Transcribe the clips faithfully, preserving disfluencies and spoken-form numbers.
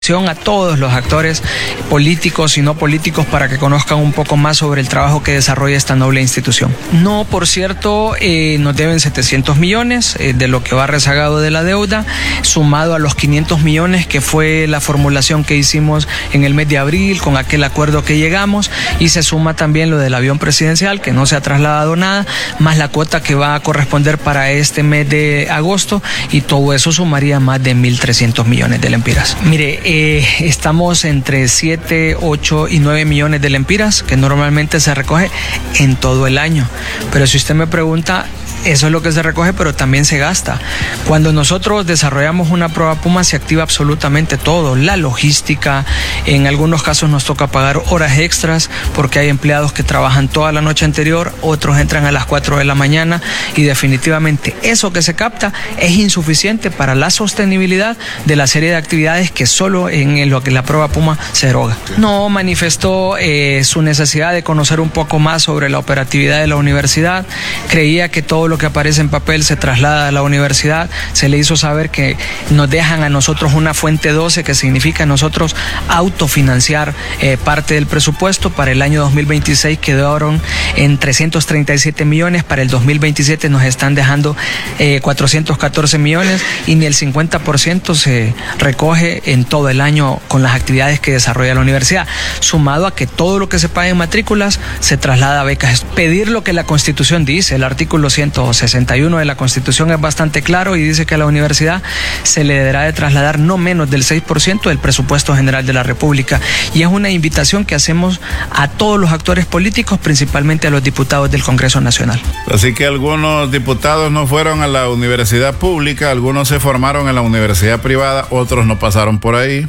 a todos los actores políticos y no políticos para que conozcan un poco más sobre el trabajo que desarrolla esta noble institución. No, por cierto, eh, nos deben setecientos millones eh, de lo que va rezagado de la deuda, sumado a los quinientos millones que fue la formulación que hicimos en el mes de abril con aquel acuerdo que llegamos, y se suma también lo del avión presidencial que no se ha trasladado nada, más la cuota que va a corresponder para este mes de agosto, y todo eso sumaría más de mil trescientos millones de lempiras. Mire, eh, Eh, estamos entre siete, ocho y nueve millones de lempiras que normalmente se recoge en todo el año, pero si usted me pregunta, eso es lo que se recoge, pero también se gasta. Cuando nosotros desarrollamos una prueba Puma se activa absolutamente todo, la logística, en algunos casos nos toca pagar horas extras porque hay empleados que trabajan toda la noche anterior, otros entran a las cuatro de la mañana, y definitivamente eso que se capta es insuficiente para la sostenibilidad de la serie de actividades que solo en lo que la prueba Puma se eroga. No, manifestó eh, su necesidad de conocer un poco más sobre la operatividad de la universidad, creía que todo lo que aparece en papel se traslada a la universidad, se le hizo saber que nos dejan a nosotros una fuente doce, que significa nosotros autofinanciar eh, parte del presupuesto. Para el año dos mil veintiséis quedaron en trescientos treinta y siete millones, para el dos mil veintisiete nos están dejando eh, cuatrocientos catorce millones, y ni el cincuenta por ciento se recoge en todo el año con las actividades que desarrolla la universidad, sumado a que todo lo que se paga en matrículas se traslada a becas. Pedir lo que la Constitución dice, el artículo ciento sesenta y uno de la Constitución es bastante claro y dice que a la universidad se le deberá de trasladar no menos del seis por ciento del presupuesto general de la República, y es una invitación que hacemos a todos los actores políticos, principalmente a los diputados del Congreso Nacional. Así que algunos diputados no fueron a la universidad pública, algunos se formaron en la universidad privada, otros no pasaron por ahí,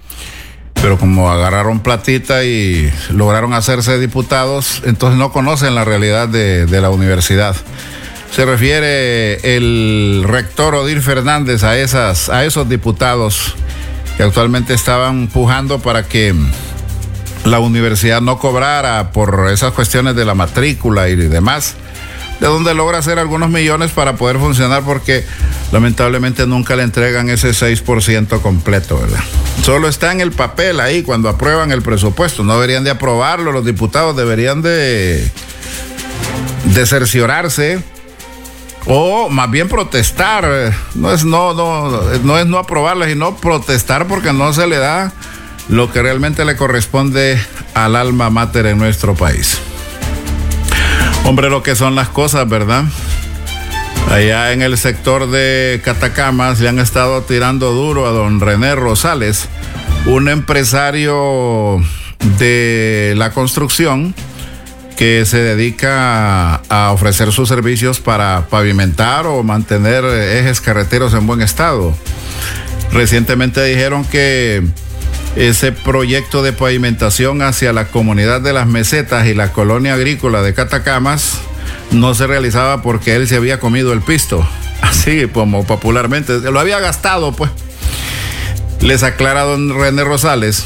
pero como agarraron platita y lograron hacerse diputados, entonces no conocen la realidad de, de la universidad. Se refiere el rector Odir Fernández a, esas, a esos diputados que actualmente estaban pujando para que la universidad no cobrara por esas cuestiones de la matrícula y demás, de donde logra hacer algunos millones para poder funcionar, porque lamentablemente nunca le entregan ese seis por ciento completo, ¿verdad? Solo está en el papel ahí cuando aprueban el presupuesto. No deberían de aprobarlo, los diputados deberían de, de cerciorarse, o más bien protestar. No es no, no, no es no aprobarla, sino protestar porque no se le da lo que realmente le corresponde al alma mater en nuestro país. Hombre, lo que son las cosas, ¿verdad? Allá en el sector de Catacamas le han estado tirando duro a don René Rosales, un empresario de la construcción que se dedica a ofrecer sus servicios para pavimentar o mantener ejes carreteros en buen estado. Recientemente dijeron que ese proyecto de pavimentación hacia la comunidad de Las Mesetas y la colonia agrícola de Catacamas no se realizaba porque él se había comido el pisto, así como popularmente, lo había gastado, pues. Les aclara don René Rosales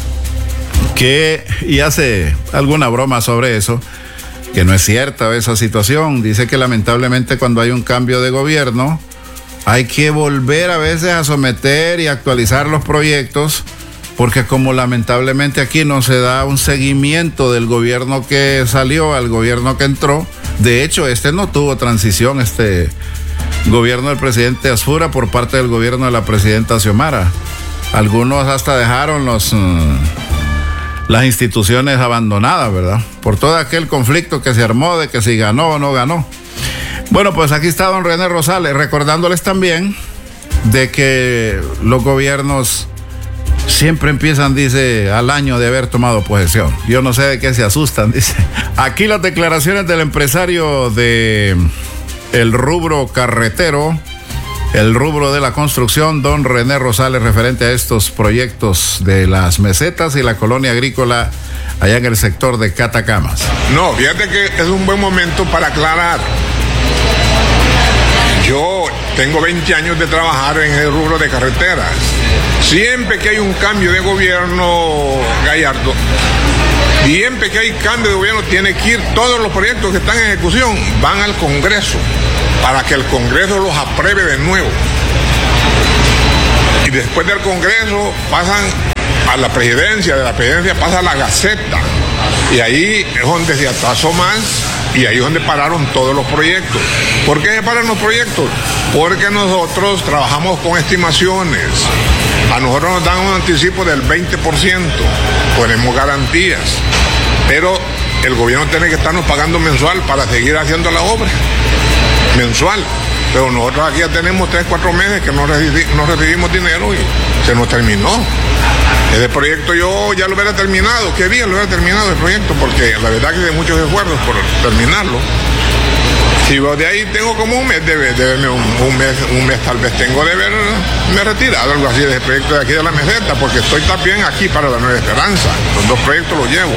que, y hace alguna broma sobre eso, que no es cierta esa situación. Dice que lamentablemente cuando hay un cambio de gobierno hay que volver a veces a someter y actualizar los proyectos, porque como lamentablemente aquí no se da un seguimiento del gobierno que salió al gobierno que entró. De hecho, este no tuvo transición, este gobierno del presidente Asfura por parte del gobierno de la presidenta Xiomara. Algunos hasta dejaron los, uh, las instituciones abandonadas, ¿verdad? Por todo aquel conflicto que se armó de que si ganó o no ganó. Bueno, pues aquí está don René Rosales, recordándoles también de que los gobiernos siempre empiezan, dice, al año de haber tomado posesión. Yo no sé de qué se asustan, dice. Aquí las declaraciones del empresario de el rubro carretero, el rubro de la construcción, don René Rosales, referente a estos proyectos de Las Mesetas y la colonia agrícola allá en el sector de Catacamas. No, fíjate que es un buen momento para aclarar. Yo tengo veinte años de trabajar en el rubro de carreteras. Siempre que hay un cambio de gobierno, Gallardo, siempre que hay cambio de gobierno, tiene que ir todos los proyectos que están en ejecución, van al Congreso, para que el Congreso los apruebe de nuevo. y después del Congreso pasan a la presidencia, de la presidencia pasa a la Gaceta, y ahí es donde se atrasó más, y ahí es donde pararon todos los proyectos. ¿Por qué se paran los proyectos? Porque nosotros trabajamos con estimaciones. A nosotros nos dan un anticipo del veinte por ciento, ponemos garantías, pero el gobierno tiene que estarnos pagando mensual para seguir haciendo la obra, mensual. Pero nosotros aquí ya tenemos tres, cuatro meses que no, recibimos, no recibimos dinero y se nos terminó. Ese proyecto yo ya lo hubiera terminado, qué bien lo hubiera terminado el proyecto, porque la verdad que hay muchos esfuerzos por terminarlo. Si de ahí tengo como un mes de, de, de un, un mes, un mes tal vez tengo de haberme retirado, algo así, de ese proyecto de aquí de la meseta, porque estoy también aquí para la Nueva Esperanza. Los dos proyectos los llevo.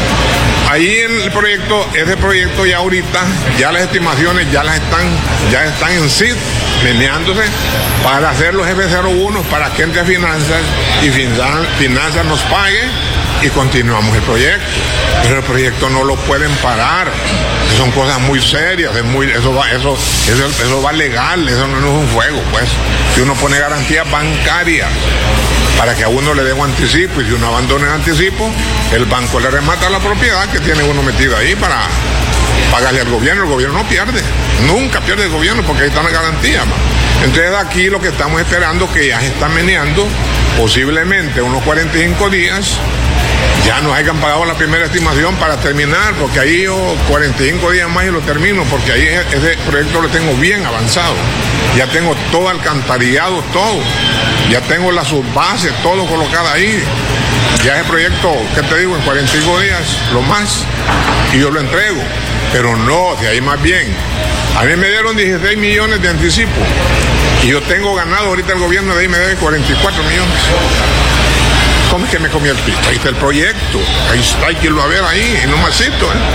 Ahí el proyecto, ese proyecto ya ahorita, ya las estimaciones ya las están, ya están en sí, meneándose para hacer los F cero uno, para que entre a finanzas y finanzas nos pague y continuamos el proyecto. Pero el proyecto no lo pueden parar. Son cosas muy serias, es muy, eso va, eso, eso, eso va legal, eso no, no es un juego, pues. Si uno pone garantías bancarias para que a uno le dé un anticipo, y si uno abandona el anticipo, el banco le remata la propiedad que tiene uno metido ahí para pagarle al gobierno. El gobierno no pierde, nunca pierde el gobierno porque ahí están las garantías. Man. Entonces aquí lo que estamos esperando, que ya se está meneando, posiblemente unos cuarenta y cinco días, ya nos hayan pagado la primera estimación para terminar, porque ahí yo cuarenta y cinco días más y lo termino, porque ahí ese proyecto lo tengo bien avanzado. Ya tengo todo alcantarillado, todo. Ya tengo la subbase, todo colocado ahí. Ya ese proyecto, ¿qué te digo? En cuarenta y cinco días, lo más, y yo lo entrego. Pero no, de ahí más bien. A mí me dieron dieciséis millones de anticipo, y yo tengo ganado ahorita el gobierno de ahí me debe cuarenta y cuatro millones. ¿Cómo es que me comí el pisto? Ahí está el proyecto, ahí está, hay que irlo a ver ahí, en un masito, ¿eh?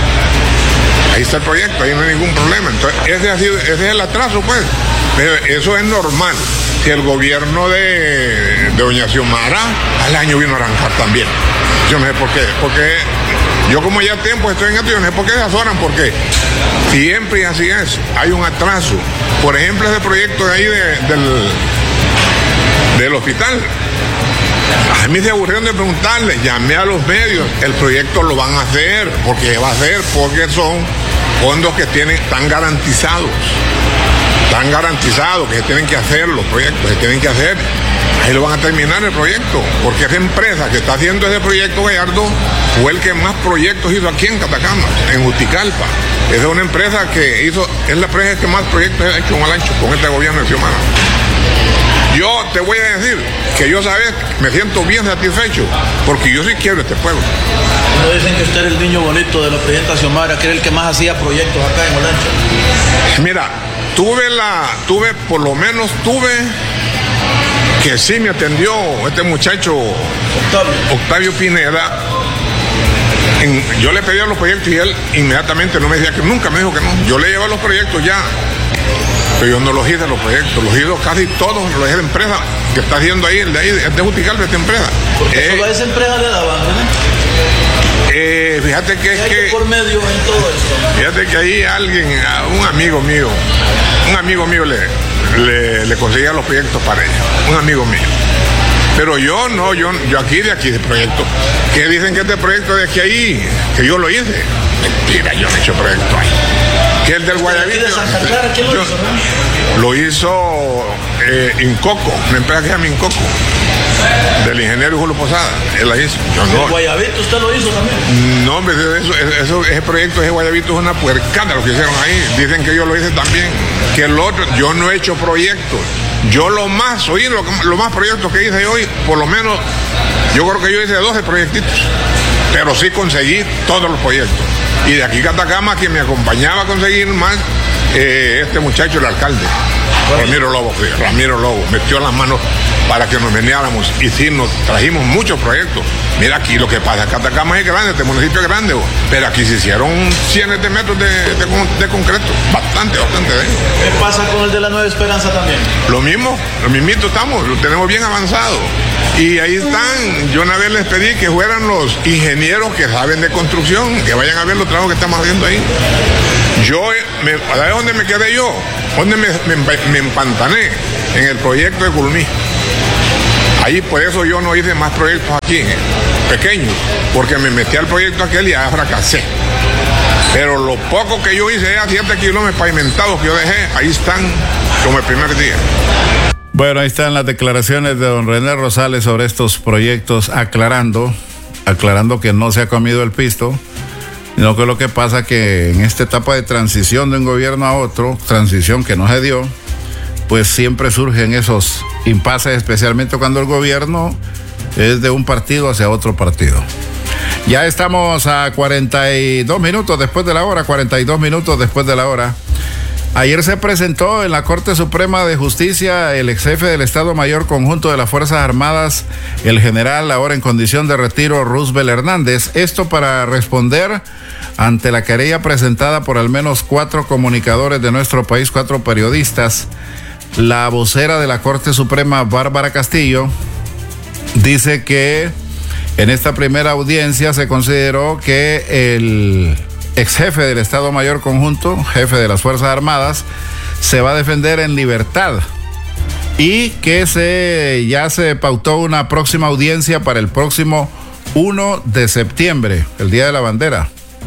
Ahí está el proyecto, ahí no hay ningún problema. Entonces, ese, ha sido, ese es el atraso, pues. Pero eso es normal. Si el gobierno de, de doña Xiomara al año vino a arrancar también. Yo no sé por qué, porque yo como ya tiempo estoy en esto, yo no sé por qué se azoran, porque siempre así es, hay un atraso. Por ejemplo, ese proyecto de ahí de, del, del hospital. A mí se aburrieron de preguntarle, llamé a los medios, el proyecto lo van a hacer, porque va a hacer, porque son fondos que tienen, están garantizados, están garantizados, que se tienen que hacer los proyectos, se tienen que hacer, ahí lo van a terminar el proyecto, porque esa empresa que está haciendo ese proyecto, Gallardo, fue el que más proyectos hizo aquí en Catacama, en Juticalpa. Esa es una empresa que hizo, es la empresa que más proyectos ha hecho en Olancho, con este gobierno de Xiomara. Yo te voy a decir que yo, sabes, me siento bien satisfecho, porque yo sí quiero este pueblo. No dicen que usted era el niño bonito de la presidenta Xiomara, que era el que más hacía proyectos acá en Olancho. Mira, tuve la, tuve, por lo menos tuve, que sí me atendió este muchacho Octavio, Octavio Pineda. En, yo le pedía los proyectos y él inmediatamente no me decía que nunca, me dijo que no. Yo le llevaba los proyectos ya. Pero yo no los hice los proyectos, los hice casi todos, los hice la empresa que está haciendo ahí, el de ahí, es de Juticalpa, esta empresa. Porque eh, solo a esa empresa le daban, ¿no? Eh, fíjate que es que... por medio en todo esto. Fíjate que ahí alguien, un amigo mío, un amigo mío le, le, le conseguía los proyectos para ella, un amigo mío. Pero yo no, yo, yo aquí de aquí de proyecto. Que dicen que este proyecto de aquí a ahí, que yo lo hice. Mentira, yo no he hecho proyecto ahí. Que el del Guayabito. ¿De Santa Clara quién lo yo, hizo? ¿No? Lo hizo eh, Incoco, una empresa que se llama Incoco, del ingeniero Julio Posada. Él la hizo. Yo no. ¿El Guayabito usted lo hizo también? No, hombre, eso, eso, ese proyecto, ese Guayabito es una puercada lo que hicieron ahí. Dicen que yo lo hice también. Que el otro, yo no he hecho proyectos. Yo lo más, oí lo, lo más proyectos que hice hoy, por lo menos, yo creo que yo hice doce proyectitos, pero sí conseguí todos los proyectos. Y de aquí Catacama, quien me acompañaba a conseguir más, eh, este muchacho, el alcalde, Ramiro Lobo, sí, Ramiro Lobo, metió las manos para que nos veniáramos y sí, nos trajimos muchos proyectos. Mira aquí lo que pasa, Catacama es grande, este municipio es grande, pero aquí se hicieron cientos de metros de, de, de concreto, bastante, bastante de ellos. ¿Qué pasa con el de la Nueva Esperanza también? Lo mismo, lo mismito estamos, lo tenemos bien avanzado. Y ahí están, yo una vez les pedí que fueran los ingenieros que saben de construcción, que vayan a ver los trabajos que estamos haciendo ahí. Yo, me, ¿sabes dónde me quedé yo? ¿Dónde me, me, me empantané? En el proyecto de Culmí. Ahí por eso yo no hice más proyectos aquí, ¿eh? pequeños, porque me metí al proyecto aquel y ya fracasé. Pero lo poco que yo hice a siete kilómetros pavimentados que yo dejé, ahí están como el primer día. Bueno, ahí están las declaraciones de don René Rosales sobre estos proyectos, aclarando, aclarando que no se ha comido el pisto, sino que lo que pasa que en esta etapa de transición de un gobierno a otro, transición que no se dio, pues siempre surgen esos impases, especialmente cuando el gobierno es de un partido hacia otro partido. Ya estamos a cuarenta y dos minutos después de la hora, cuarenta y dos minutos después de la hora. Ayer se presentó en la Corte Suprema de Justicia el ex jefe del Estado Mayor Conjunto de las Fuerzas Armadas, el general ahora en condición de retiro, Roosevelt Hernández. Esto para responder ante la querella presentada por al menos cuatro comunicadores de nuestro país, cuatro periodistas. La vocera de la Corte Suprema, Bárbara Castillo, dice que en esta primera audiencia se consideró que el ex jefe del Estado Mayor Conjunto, jefe de las Fuerzas Armadas, se va a defender en libertad y que se ya se pautó una próxima audiencia para el próximo primero de septiembre, el Día de la Bandera.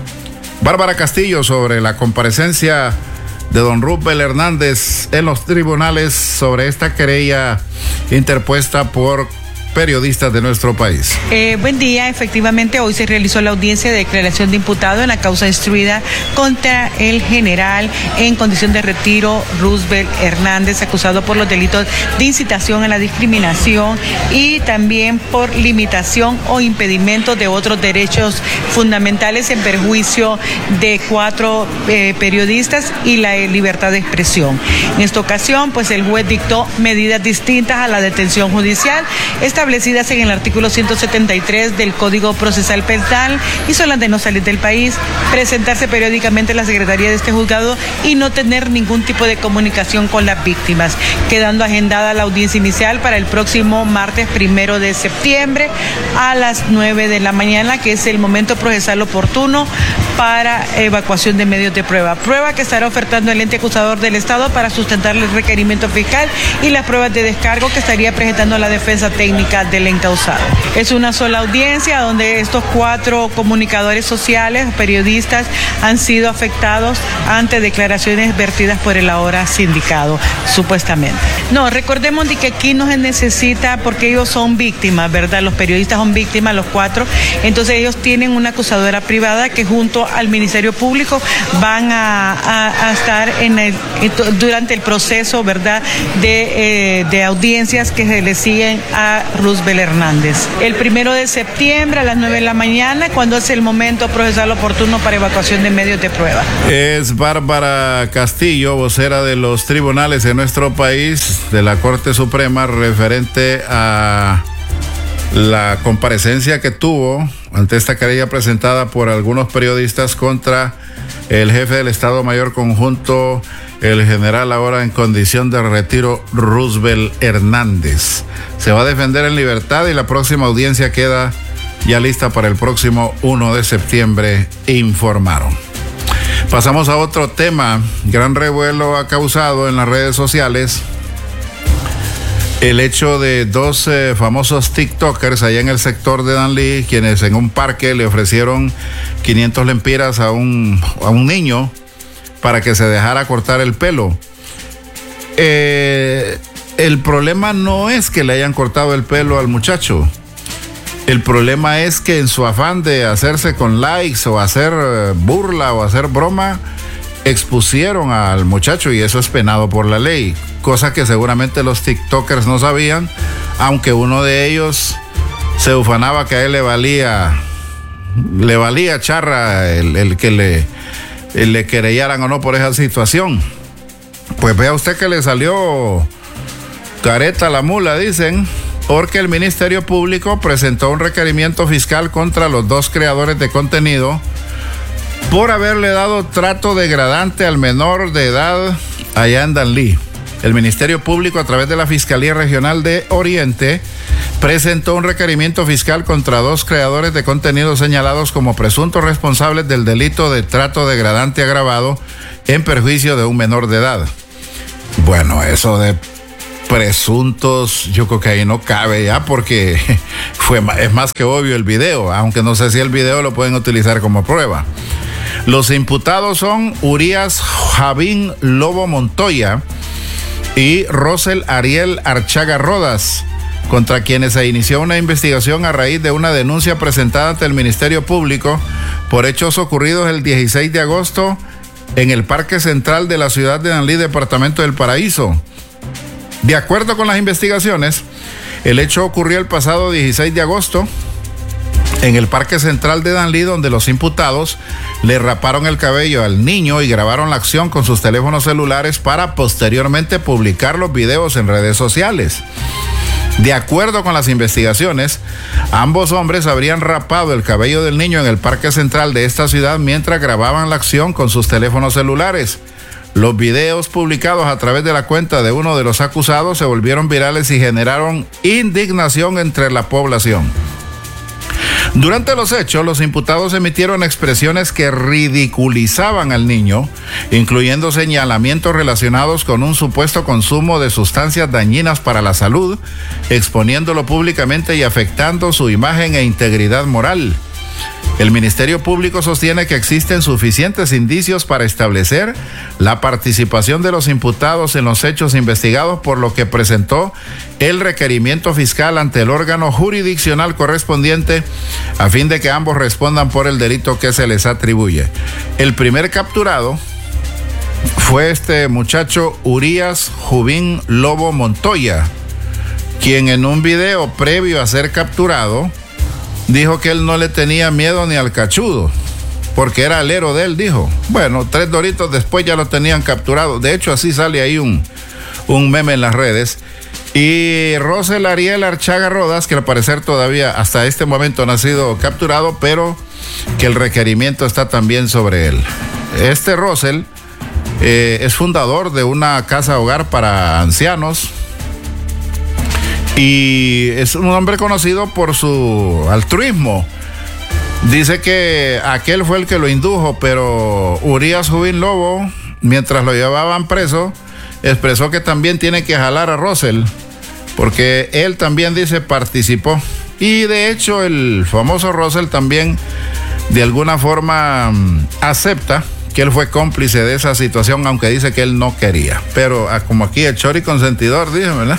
Bárbara Castillo sobre la comparecencia de don Roosevelt Hernández en los tribunales sobre esta querella interpuesta por periodistas de nuestro país. Eh, buen día, efectivamente hoy se realizó la audiencia de declaración de imputado en la causa instruida contra el general en condición de retiro Roosevelt Hernández, acusado por los delitos de incitación a la discriminación y también por limitación o impedimento de otros derechos fundamentales en perjuicio de cuatro eh, periodistas y la libertad de expresión. En esta ocasión, pues el juez dictó medidas distintas a la detención judicial. Esta establecidas en el artículo ciento setenta y tres del Código Procesal Penal y son las de no salir del país, presentarse periódicamente en la Secretaría de este juzgado y no tener ningún tipo de comunicación con las víctimas, quedando agendada la audiencia inicial para el próximo martes primero de septiembre a las nueve de la mañana, que es el momento procesal oportuno para evacuación de medios de prueba. Prueba que estará ofertando el ente acusador del Estado para sustentar el requerimiento fiscal y las pruebas de descargo que estaría presentando la defensa técnica del encausado. Es una sola audiencia donde estos cuatro comunicadores sociales, periodistas, han sido afectados ante declaraciones vertidas por el ahora sindicado, supuestamente. No, recordemos de que aquí no se necesita, porque ellos son víctimas, ¿verdad? Los periodistas son víctimas, los cuatro, entonces ellos tienen una acusadora privada que junto al Ministerio Público van a, a, a estar en el, durante el proceso, ¿verdad?, de, eh, de audiencias que se le siguen a Roosevelt Hernández. El primero de septiembre a las nueve de la mañana, cuando es el momento procesal oportuno para evacuación de medios de prueba. Es Bárbara Castillo, vocera de los tribunales en nuestro país, de la Corte Suprema, referente a la comparecencia que tuvo ante esta querella presentada por algunos periodistas contra el jefe del Estado Mayor Conjunto, el general ahora en condición de retiro, Roosevelt Hernández. Se va a defender en libertad y la próxima audiencia queda ya lista para el próximo primero de septiembre, informaron. Pasamos a otro tema. Gran revuelo ha causado en las redes sociales el hecho de dos eh, famosos TikTokers allá en el sector de Danlí, quienes en un parque le ofrecieron quinientas lempiras a un, a un niño para que se dejara cortar el pelo. Eh, el problema no es que le hayan cortado el pelo al muchacho. El problema es que en su afán de hacerse con likes o hacer burla o hacer broma, expusieron al muchacho y eso es penado por la ley, cosa que seguramente los TikTokers no sabían, aunque uno de ellos se ufanaba que a él le valía, le valía charra el, el que le, el le querellaran o no por esa situación. Pues vea usted que le salió careta a la mula, dicen, porque el Ministerio Público presentó un requerimiento fiscal contra los dos creadores de contenido por haberle dado trato degradante al menor de edad allá en Danlí. El Ministerio Público, a través de la Fiscalía Regional de Oriente, presentó un requerimiento fiscal contra dos creadores de contenido señalados como presuntos responsables del delito de trato degradante agravado en perjuicio de un menor de edad. Bueno, eso de presuntos, yo creo que ahí no cabe ya porque fue, es más que obvio el video, aunque no sé si el video lo pueden utilizar como prueba. Los imputados son Urias Javín Lobo Montoya y Rosel Ariel Archaga Rodas, contra quienes se inició una investigación a raíz de una denuncia presentada ante el Ministerio Público por hechos ocurridos el dieciséis de agosto en el Parque Central de la ciudad de Danlí, departamento del Paraíso. De acuerdo con las investigaciones, el hecho ocurrió el pasado dieciséis de agosto en el Parque Central de Danlí, donde los imputados le raparon el cabello al niño y grabaron la acción con sus teléfonos celulares para posteriormente publicar los videos en redes sociales. De acuerdo con las investigaciones, ambos hombres habrían rapado el cabello del niño en el Parque Central de esta ciudad mientras grababan la acción con sus teléfonos celulares. Los videos publicados a través de la cuenta de uno de los acusados se volvieron virales y generaron indignación entre la población. Durante los hechos, los imputados emitieron expresiones que ridiculizaban al niño, incluyendo señalamientos relacionados con un supuesto consumo de sustancias dañinas para la salud, exponiéndolo públicamente y afectando su imagen e integridad moral. El Ministerio Público sostiene que existen suficientes indicios para establecer la participación de los imputados en los hechos investigados, por lo que presentó el requerimiento fiscal ante el órgano jurisdiccional correspondiente a fin de que ambos respondan por el delito que se les atribuye. El primer capturado fue este muchacho Urias Javín Lobo Montoya, quien en un video previo a ser capturado dijo que él no le tenía miedo ni al cachudo, porque era alero de él, dijo. Bueno, tres doritos después ya lo tenían capturado. De hecho, así sale ahí un, un meme en las redes. Y Rosel Ariel Archaga Rodas, que al parecer todavía hasta este momento no ha sido capturado, pero que el requerimiento está también sobre él. Este Rosel eh, es fundador de una casa hogar para ancianos, y es un hombre conocido por su altruismo. Dice que aquel fue el que lo indujo, pero Urias Javín Lobo, mientras lo llevaban preso, expresó que también tiene que jalar a Rosel, porque él también, dice, participó. Y de hecho el famoso Rosel también de alguna forma acepta que él fue cómplice de esa situación, aunque dice que él no quería. Pero como aquí el chori consentidor, dice, ¿verdad?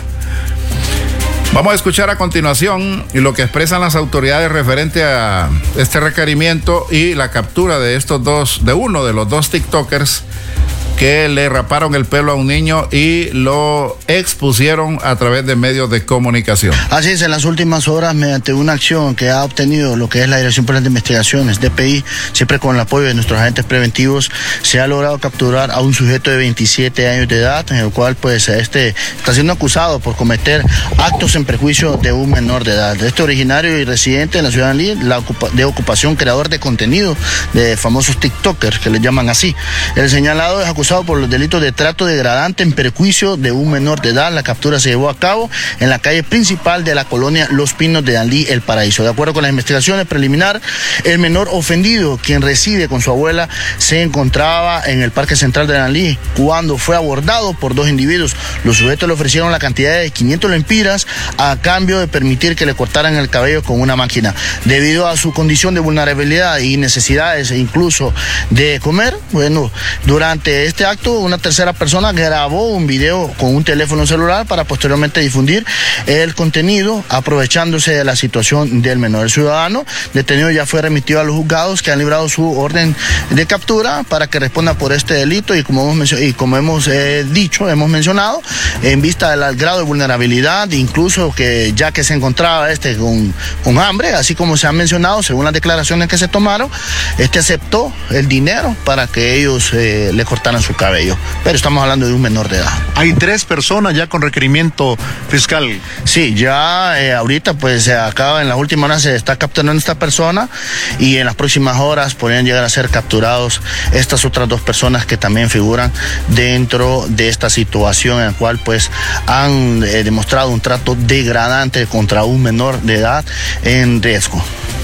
Vamos a escuchar a continuación lo que expresan las autoridades referente a este requerimiento y la captura de estos dos, de uno de los dos TikTokers que le raparon el pelo a un niño y lo expusieron a través de medios de comunicación. Así es, en las últimas horas, mediante una acción que ha obtenido lo que es la Dirección Penal de Investigaciones, D P I, siempre con el apoyo de nuestros agentes preventivos, se ha logrado capturar a un sujeto de veintisiete años de edad, en el cual pues este está siendo acusado por cometer actos en perjuicio de un menor de edad. Este originario y residente en la ciudad de Danlí, la ocupa, de ocupación, creador de contenido de famosos TikTokers, que les llaman así. El señalado es acusado por los delitos de trato degradante en perjuicio de un menor de edad. La captura se llevó a cabo en la calle principal de la colonia Los Pinos de Danlí, El Paraíso. De acuerdo con las investigaciones preliminares, el menor ofendido, quien reside con su abuela, se encontraba en el Parque Central de Danlí cuando fue abordado por dos individuos. Los sujetos le ofrecieron la cantidad de quinientos lempiras a cambio de permitir que le cortaran el cabello con una máquina. Debido a su condición de vulnerabilidad y necesidades e incluso de comer, bueno, durante este acto una tercera persona grabó un video con un teléfono celular para posteriormente difundir el contenido, aprovechándose de la situación del menor. El ciudadano detenido ya fue remitido a los juzgados, que han librado su orden de captura para que responda por este delito, y como hemos, y como hemos eh, dicho, hemos mencionado, en vista del grado de vulnerabilidad, incluso que ya que se encontraba este con, con hambre, así como se ha mencionado, según las declaraciones que se tomaron, este aceptó el dinero para que ellos eh, le cortaran su cabello, pero estamos hablando de un menor de edad. Hay tres personas ya con requerimiento fiscal. Sí, ya eh, ahorita pues se acaba, en las últimas horas se está capturando esta persona, y en las próximas horas podrían llegar a ser capturados estas otras dos personas que también figuran dentro de esta situación, en la cual pues han eh, demostrado un trato degradante contra un menor de edad en riesgo.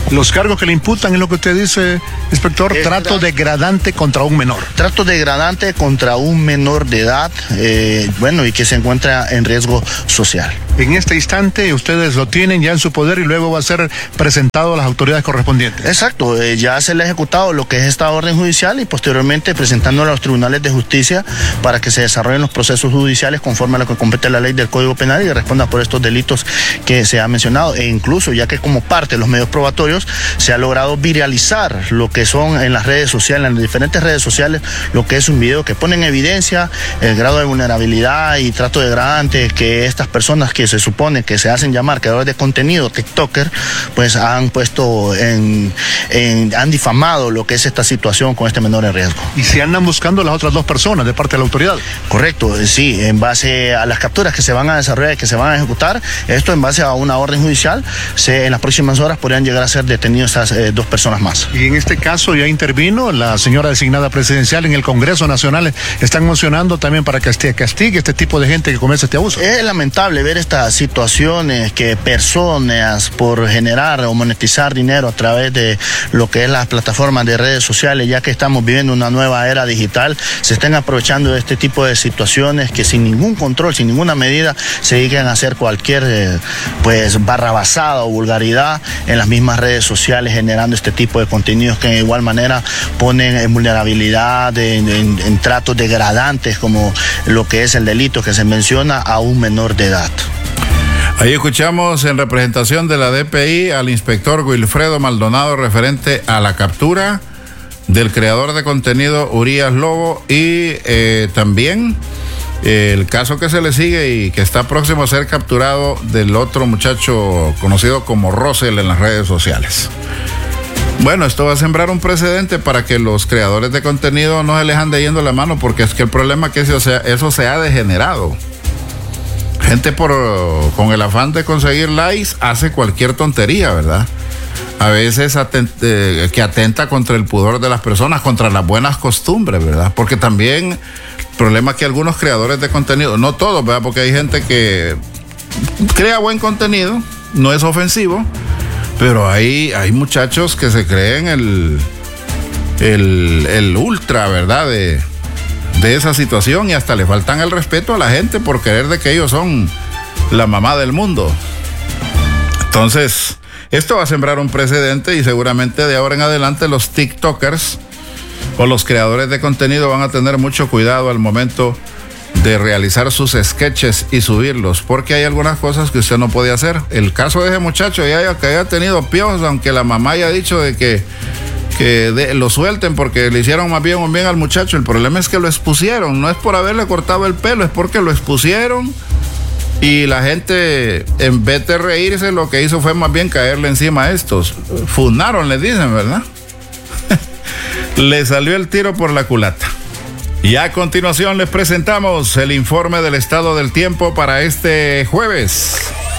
Los cargos que le imputan es lo que usted dice, inspector, Es trato verdad. degradante contra un menor. Trato degradante contra un menor de edad, eh, bueno, y que se encuentra en riesgo social. En este instante ustedes lo tienen ya en su poder y luego va a ser presentado a las autoridades correspondientes. Exacto, eh, ya se le ha ejecutado lo que es esta orden judicial y posteriormente presentándolo a los tribunales de justicia para que se desarrollen los procesos judiciales conforme a lo que compete la ley del Código Penal y responda por estos delitos que se ha mencionado. E incluso, ya que como parte de los medios probatorios se ha logrado viralizar lo que son en las redes sociales, en las diferentes redes sociales, lo que es un video que pone en evidencia el grado de vulnerabilidad y trato degradante que estas personas que se supone que se hacen llamar creadores de contenido, TikToker, pues han puesto en, en, han difamado lo que es esta situación con este menor en riesgo. Y se andan buscando las otras dos personas de parte de la autoridad. Correcto, eh, sí, en base a las capturas que se van a desarrollar y que se van a ejecutar, esto en base a una orden judicial, se, en las próximas horas podrían llegar a ser detenidos estas eh, dos personas más. Y en este caso ya intervino la señora designada presidencial en el Congreso Nacional. Están mocionando también para que castigue, castigue este tipo de gente que comete este abuso. Es lamentable ver estas situaciones que personas por generar o monetizar dinero a través de lo que es las plataformas de redes sociales, ya que estamos viviendo una nueva era digital, se estén aprovechando de este tipo de situaciones que sin ningún control, sin ninguna medida, se dediquen a hacer cualquier eh, pues barrabasada o vulgaridad en las mismas redes sociales, generando este tipo de contenidos que de igual manera ponen en vulnerabilidad, en, en, en tratos degradantes como lo que es el delito que se menciona a un menor de edad. Ahí escuchamos en representación de la D P I al inspector Wilfredo Maldonado referente a la captura del creador de contenido Urias Lobo y eh, también eh, el caso que se le sigue y que está próximo a ser capturado del otro muchacho conocido como Rosel en las redes sociales. Bueno, esto va a sembrar un precedente para que los creadores de contenido no se les ande yendo la mano, porque es que el problema es que eso se, eso se ha degenerado. Gente por, con el afán de conseguir likes hace cualquier tontería, ¿verdad? A veces atent, eh, que atenta contra el pudor de las personas, contra las buenas costumbres, ¿verdad? Porque también el problema es que algunos creadores de contenido, no todos, ¿verdad? Porque hay gente que crea buen contenido, no es ofensivo, pero hay, hay muchachos que se creen el, el, el ultra, ¿verdad? De... de esa situación y hasta le faltan el respeto a la gente por creer de que ellos son la mamá del mundo. Entonces, esto va a sembrar un precedente y seguramente de ahora en adelante los TikTokers o los creadores de contenido van a tener mucho cuidado al momento de realizar sus sketches y subirlos, porque hay algunas cosas que usted no puede hacer. El caso de ese muchacho ya que haya tenido piojos, aunque la mamá haya dicho de que que de, lo suelten porque le hicieron más bien un bien al muchacho. El problema es que lo expusieron, no es por haberle cortado el pelo, es porque lo expusieron y la gente, en vez de reírse, lo que hizo fue más bien caerle encima a estos. Funaron, les dicen, ¿verdad? Le salió el tiro por la culata. Y a continuación les presentamos el informe del estado del tiempo para este jueves.